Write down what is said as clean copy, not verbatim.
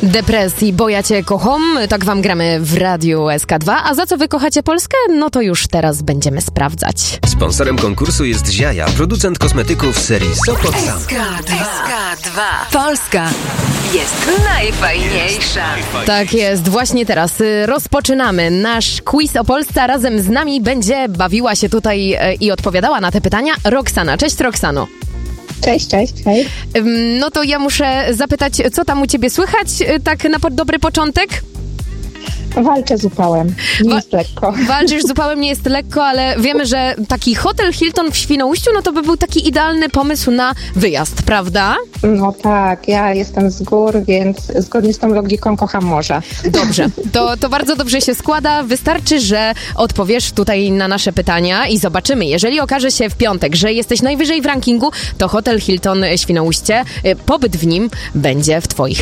Depresji, bo ja cię kocham, tak wam gramy w Radiu SK2, a za co wy kochacie Polskę? No to już teraz będziemy sprawdzać. Sponsorem konkursu jest Ziaja, producent kosmetyków serii Sopot Sam. SK2. Polska jest najfajniejsza. Tak jest, właśnie teraz rozpoczynamy nasz quiz o Polsce, a razem z nami będzie bawiła się tutaj i odpowiadała na te pytania Roxana. Cześć Roxano. Cześć. No to ja muszę zapytać, co tam u ciebie słychać, tak na dobry początek? Walczę z upałem. Nie jest lekko. Walczysz z upałem, nie jest lekko, ale wiemy, że taki hotel Hilton w Świnoujściu, no to by był taki idealny pomysł na wyjazd, prawda? No tak, ja jestem z gór, więc zgodnie z tą logiką kocham morze. Dobrze, to bardzo dobrze się składa. Wystarczy, że odpowiesz tutaj na nasze pytania i zobaczymy. Jeżeli okaże się w piątek, że jesteś najwyżej w rankingu, to hotel Hilton Świnoujście, pobyt w nim będzie w twoich